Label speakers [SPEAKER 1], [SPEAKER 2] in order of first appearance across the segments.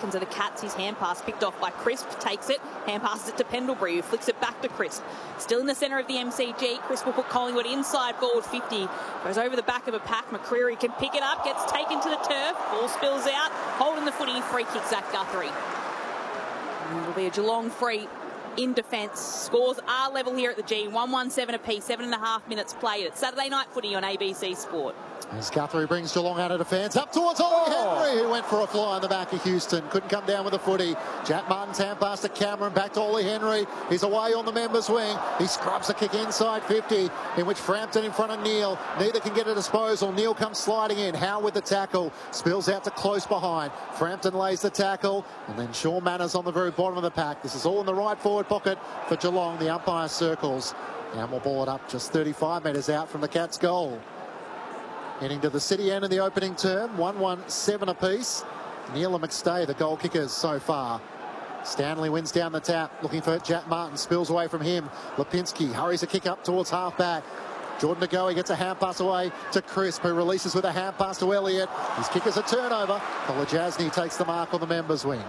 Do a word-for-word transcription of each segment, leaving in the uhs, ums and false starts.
[SPEAKER 1] seconds of the Cats. His hand pass picked off by Crisp, takes it, hand passes it to Pendlebury, who flicks it back to Crisp. Still in the centre of the M C G, Crisp will put Collingwood inside forward fifty. Goes over the back of a pack. McCreary can pick it up, gets taken to the turf. Ball spills out, holding the footy, free kick Zach Guthrie. And it'll be a Geelong free in defence. Scores are level here at the G. one one seven apiece, seven and a half minutes played. It's Saturday Night Footy on A B C Sport.
[SPEAKER 2] As Guthrie brings Geelong out of defence, up towards Ollie
[SPEAKER 3] Oh.
[SPEAKER 2] Henry, who went for a fly in the back of Houston. Couldn't come down with the footy. Jack Martin's hand pass to Cameron, back to Ollie Henry. He's away on the members' wing. He scrubs a kick inside fifty, in which Frampton in front of Neil. Neither can get a disposal. Neil comes sliding in. Howe with the tackle. Spills out to close behind. Frampton lays the tackle, and then Sean Manners on the very bottom of the pack. This is all in the right forward pocket for Geelong. The umpire circles. And we'll ball it up just thirty-five metres out from the Cats' goal. Heading to the city end of the opening term, one one seven apiece. Neil and McStay, the goal kickers so far. Stanley wins down the tap, looking for Jack Martin, spills away from him. Lipinski hurries a kick up towards half-back. Jordan Degoe gets a hand pass away to Crisp, who releases with a hand pass to Elliott. His kick is a turnover. Kolajasny takes the mark on the members' wing.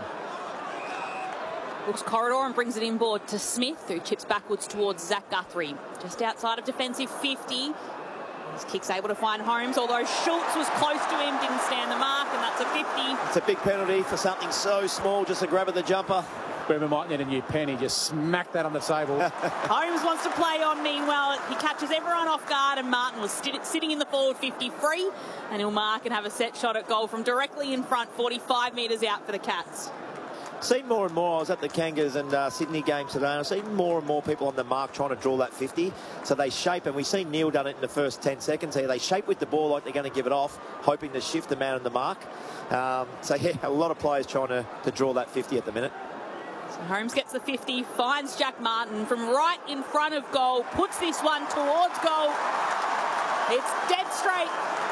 [SPEAKER 1] Looks corridor and brings it inboard to Smith, who chips backwards towards Zach Guthrie. Just outside of defensive fifty. His kick's able to find Holmes, although Schultz was close to him, didn't stand the mark, and that's a fifty.
[SPEAKER 3] It's a big penalty for something so small, just a grab of the jumper.
[SPEAKER 4] Bremer might need a new pen. He just smacked that on the table.
[SPEAKER 1] Holmes wants to play on, meanwhile. He catches everyone off guard, and Martin was sit sitting in the forward fifty free, and he'll mark and have a set shot at goal from directly in front, forty-five metres out for the Cats.
[SPEAKER 3] Seen more and more. I was at the Kangas and uh, Sydney game today, and I've seen more and more people on the mark trying to draw that fifty. So they shape, and we've seen Neil done it in the first ten seconds here. They shape with the ball like they're going to give it off, hoping to shift the man on the mark. Um, so, yeah, a lot of players trying to, to draw that fifty at the minute.
[SPEAKER 1] So Holmes gets the fifty, finds Jack Martin from right in front of goal, puts this one towards goal. It's dead straight.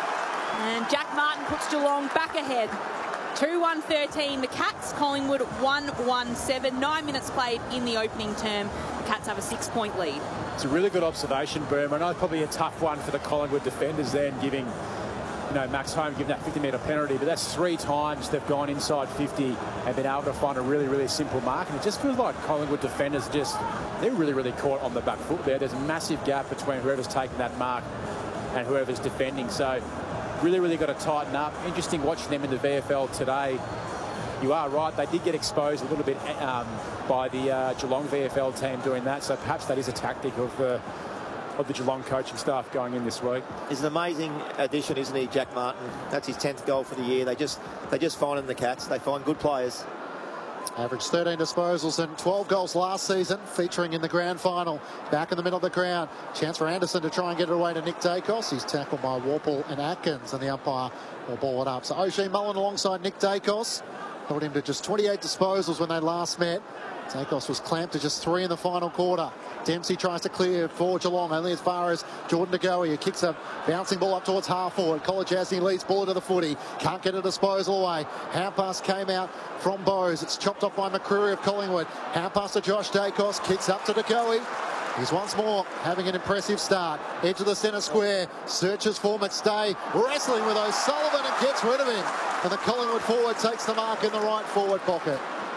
[SPEAKER 1] And Jack Martin puts Geelong back ahead. two one thirteen, the Cats, Collingwood one one seven. Nine minutes played in the opening term. The Cats have a six-point lead.
[SPEAKER 4] It's a really good observation, Burma. I know it's probably a tough one for the Collingwood defenders then, giving, you know, Max Holmes giving that fifty metre penalty, but that's three times they've gone inside fifty and been able to find a really, really simple mark. And it just feels like Collingwood defenders just, they're really, really caught on the back foot there. There's a massive gap between whoever's taking that mark and whoever's defending. So really, really got to tighten up. Interesting watching them in the V F L today. You are right, they did get exposed a little bit um, by the uh, Geelong V F L team doing that, so perhaps that is a tactic of the, of the Geelong coaching staff going in this week.
[SPEAKER 3] He's an amazing addition, isn't he, Jack Martin? That's his tenth goal for the year. They just, they just find in the Cats. They find good players.
[SPEAKER 2] Averaged thirteen disposals and twelve goals last season, featuring in the grand final. Back in the middle of the ground. Chance for Anderson to try and get it away to Nick Dacos. He's tackled by Warple and Atkins, and the umpire will ball it up. So O'Shea Mullen alongside Nick Dacos. Held him to just twenty-eight disposals when they last met. Dacos was clamped to just three in the final quarter. Dempsey tries to clear for Geelong, only as far as Jordan Degoe, who kicks a bouncing ball up towards half forward. Kolajasny leads ball to the footy. Can't get a disposal away. Hand pass came out from Bowes. It's chopped off by McCreary of Collingwood. Hand pass to Josh Dacos. Kicks up to Degoe. He's once more having an impressive start. Edge of the centre square. Searches for McStay. Wrestling with O'Sullivan and gets rid of him. And the Collingwood forward takes the mark in the right forward pocket.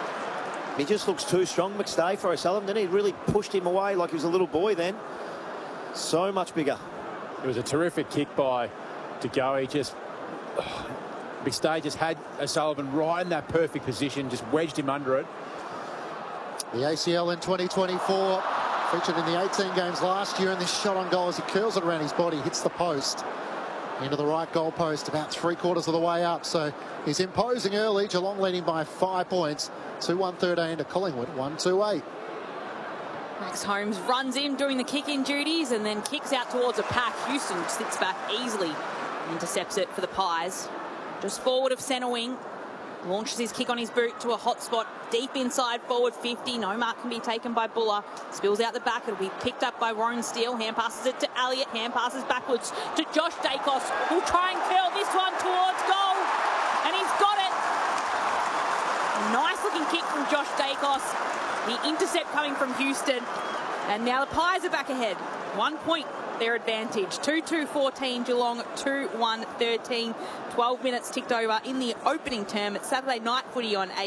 [SPEAKER 3] He just looks too strong, McStay, for O'Sullivan. Then he really pushed him away like he was a little boy then. So much bigger.
[SPEAKER 4] It was a terrific kick by Degoe. Just oh, McStay just had O'Sullivan right in that perfect position, just wedged him under it.
[SPEAKER 2] The A C L in twenty twenty-four, featured in the eighteen games last year, and this shot on goal as he curls it around his body, hits the post. Into the right goal post, about three quarters of the way up. So he's imposing early. Geelong leading by five points. two one thirteen to Collingwood, one two eight.
[SPEAKER 1] Max Holmes runs in doing the kick-in duties and then kicks out towards a pack. Houston sits back easily, intercepts it for the Pies. Just forward of centre wing. Launches his kick on his boot to a hot spot deep inside forward fifty. No mark can be taken by Buller. Spills out the back. It'll be picked up by Warren Steele. Hand passes it to Elliott. Hand passes backwards to Josh Dacos, who'll try and curl this one towards goal. And he's got it. A nice looking kick from Josh Dacos. The intercept coming from Houston. And now the Pies are back ahead. One point their advantage. two two fourteen Geelong, two one thirteen. twelve minutes ticked over in the opening term. It's Saturday Night Footy on A.